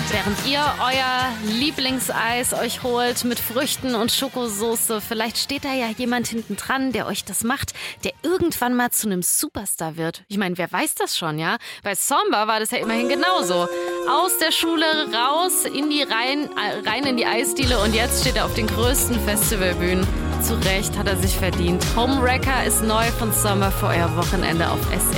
Während ihr euer Lieblingseis euch holt mit Früchten und Schokosoße, vielleicht steht da ja jemand hinten dran, der euch das macht, der irgendwann mal zu einem Superstar wird. Ich meine, wer weiß das schon, ja? Bei Samba war das ja immerhin genauso. Aus der Schule raus, rein in die Eisdiele und jetzt steht er auf den größten Festivalbühnen. Zu Recht hat er sich verdient. Homewrecker ist neu von Samba für euer Wochenende auf SR.